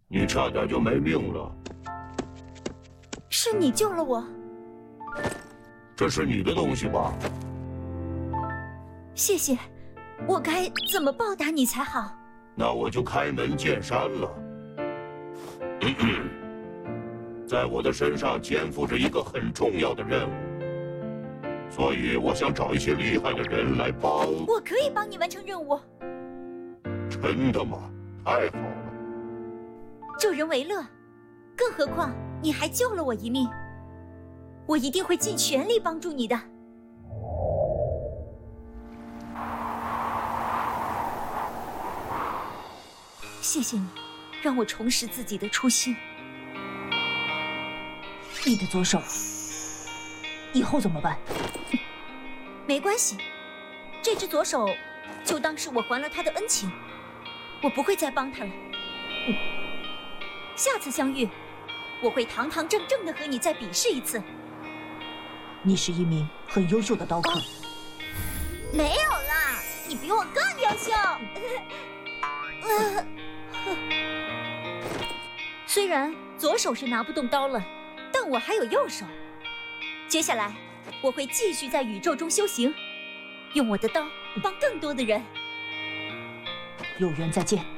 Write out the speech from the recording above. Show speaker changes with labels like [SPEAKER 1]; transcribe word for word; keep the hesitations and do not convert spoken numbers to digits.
[SPEAKER 1] 你差点就没命了。
[SPEAKER 2] 是你救了我。
[SPEAKER 1] 这是你的东西吧？
[SPEAKER 2] 谢谢。我该怎么报答你才好？
[SPEAKER 1] 那我就开门见山了。咳咳，在我的身上肩负着一个很重要的任务，所以我想找一些厉害的人来帮。
[SPEAKER 2] 我可以帮你完成任务。
[SPEAKER 1] 真的吗？太好了。
[SPEAKER 2] 助人为乐，更何况你还救了我一命，我一定会尽全力帮助你的。谢谢你，让我重拾自己的初心。
[SPEAKER 3] 你的左手以后怎么办？
[SPEAKER 2] 没关系，这只左手就当是我还了他的恩情，我不会再帮他了。嗯，下次相遇，我会堂堂正正的和你再比试一次。
[SPEAKER 3] 你是一名很优秀的刀客。
[SPEAKER 2] 哦，没有啦，你比我更优秀。呃虽然左手是拿不动刀了，但我还有右手。接下来，我会继续在宇宙中修行，用我的刀帮更多的人。
[SPEAKER 3] 有缘再见。